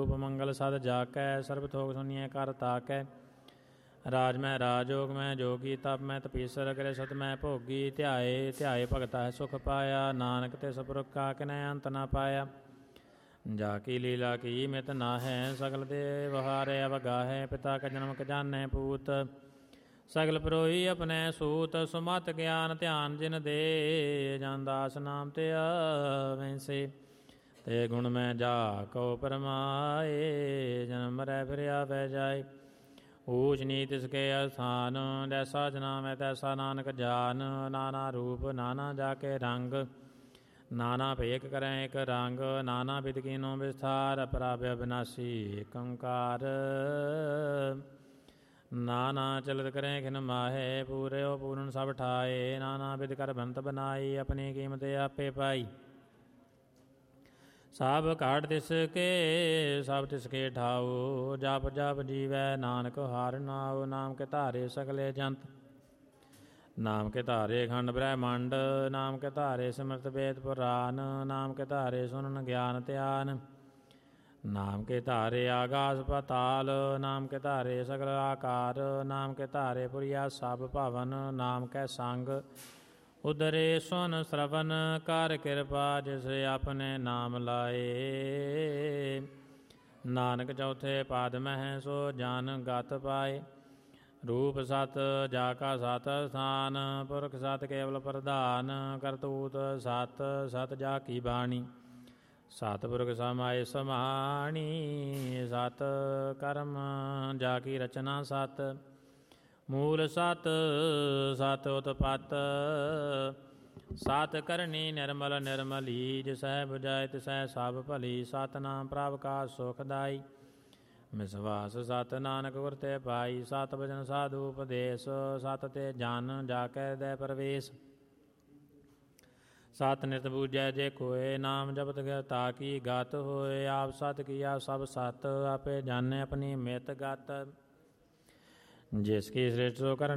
ਰੂਪ ਮੰਗਲ ਸਦ ਜਾਕੈ, ਸਰਬ ਥੋਕ ਸੁਨੀਐ ਕਰ ਤਾਕੈ। ਰਾਜ ਮੈਂ ਰਾਜਯੋਗ ਮੈਂ ਜੋਗੀ, ਤਪ ਮੈਂ ਤਪੀਸਰ, ਕਰੇ ਸਤ ਮੈਂ ਭੋਗੀ। ਧਿਆਏ ਧਿਆਏ ਭਗਤਾ ਹੈ ਸੁਖ ਪਾਇਆ, ਨਾਨਕ ਤੇ ਸਪੁਰਖ ਕਾ ਕਿਨੈ ਅੰਤ ਨਾ ਪਾਇਆ। ਜਾ ਕੀ ਲੀਲਾ ਕੀ ਮਿਤ ਨਾਹੈ, ਸਗਲ ਦੇ ਵਹਾਰੇ ਅਵਗਾਹੈ। ਪਿਤਾ ਕਾ ਜਨਮ ਖਜ਼ਾਨੈ ਪੂਤ, ਸਗਲ ਪਰੋਈ ਆਪਣੇ ਸੂਤ। ਸੁਮਤ ਗਿਆਨ ਧਿਆਨ ਜਿਨ ਦੇ, ਜਨ ਦਾਸ ਨਾਮ ਤੇ ਆਵੈਂਸੇ। ਤੇ ਗੁਣ ਮੈਂ ਜਾ ਕਉ ਪਰਮਾਏ, ਜਨਮ ਮਰੈ ਫਿਰ ਆਵੈ ਜਾਏ। ਊਚ ਨੀਚ ਤਿਸਕੇ ਅਸਥਾਨ, ਜੈਸਾ ਜਨਾਮੈ ਤੈਸਾ ਨਾਨਕ ਜਾਨ। ਨਾਨਾ ਰੂਪ ਨਾਨਾ ਜਾ ਕੇ ਰੰਗ, ਨਾਨਾ ਭੇਖ ਕਰੈ ਇਕ ਰੰਗ। ਨਾਨਾ ਬਿਧ ਕੀਨੋ ਵਿਸਥਾਰ, ਪ੍ਰਭ ਅਬਿਨਾਸੀ ਏਕ ਓੰਕਾਰ। ਨਾਨਾ ਚਲਤ ਕਰੈ ਖਿਨ ਮਾਹੇ, ਪੂਰਿਓ ਪੂਰਨ ਸਭ ਠਾਏ। ਨਾਨਾ ਬਿਧ ਕਰ ਬੰਤ ਬਨਾਈ, ਆਪਣੀ ਕੀਮਤ ਆਪੇ ਪਾਈ। ਸਭ ਘਾਟ ਤਿਸ ਕੇ ਸਭ ਤਿਸ ਕੇ ਠਾਉ, ਜਪ ਜਪ ਜੀਵੈ ਨਾਨਕ ਹਰਿ ਨਾਉ। ਨਾਮ ਕੇ ਧਾਰੇ ਸਗਲੇ ਜੰਤ, ਨਾਮ ਕੇ ਧਾਰੇ ਖੰਡ ਬ੍ਰਹਿਮੰਡ। ਨਾਮ ਕੇ ਧਾਰੇ ਸਿਮਰਤ ਵੇਦ ਪੁਰਾਨ, ਨਾਮ ਕੇ ਧਾਰੇ ਸੁਨਨ ਗਿਆਨ ਧਿਆਨ। ਨਾਮ ਕੇ ਧਾਰੇ ਆਗਾਸ ਪਾਤਾਲ, ਨਾਮ ਕੇ ਧਾਰੇ ਸਗਲ ਆਕਾਰ। ਨਾਮ ਕੇ ਧਾਰੇ ਪੁਰੀਆ ਸਭ ਭਵਨ, ਨਾਮ ਕੈ ਸੰਗ ਉਦਰੇ ਸੁਨ ਸਰਵਨ। ਕਰ ਕਿਰਪਾ ਜਿਸ ਆਪਣੇ ਨਾਮ ਲਾਏ, ਨਾਨਕ ਚੌਥੇ ਪਾਦ ਮਹਿ ਸੋ ਜਨ ਗਤ ਪਾਏ। ਰੂਪ ਸਤ ਜਾ ਕਾ ਸਤ ਸਥਾਨ, ਪੁਰਖ ਸਤ ਕੇਵਲ ਪ੍ਰਧਾਨ। ਕਰਤੂਤ ਸਤ ਸਤ ਜਾ ਕੀ ਬਾਣੀ, ਸਤਿਪੁਰਖ ਸਮਾਏ ਸਮਾਣੀ। ਸਤ ਕਰਮ ਜਾ ਕੀ ਰਚਨਾ ਸਤ, ਮੂਲ ਸਤ ਸਤ ਉਤਪਤ। ਸਤ ਕਰਨੀ ਨਿਰਮਲ ਨਿਰਮਲੀ, ਜਿਸੈ ਬੁਝਾਏ ਤਿਸੈ ਸਭ ਭਲੀ। ਸਤਿਨਾਮ ਪ੍ਰਭ ਕਾ ਸੁਖਦਾਈ, ਵਿਸਵਾਸ ਸਤ ਨਾਨਕ ਗੁਰ ਤੇ ਪਾਈ। ਸਤ ਬਚਨ ਸਾਧੂ ਉਪਦੇਸ, ਸਤ ਤੇ ਜਨ ਜਾ ਕੈ ਦੇ ਪ੍ਰਵੇਸ਼। ਸਤ ਨਿਤ ਬੂਝੈ ਜੇ ਕੋਇ, ਨਾਮ ਜਪਤ ਤਾ ਕੀ ਗਤ ਹੋਏ। ਆਪ ਸਤ ਕੀਆ ਸਭ ਸਤ, ਆਪੇ ਜਾਣੈ ਆਪਣੀ ਮਿਤ ਗਤ। ਜਿਸ ਕੀ ਸ੍ਰਿਸ਼ਟ ਸੋ ਕਰਨ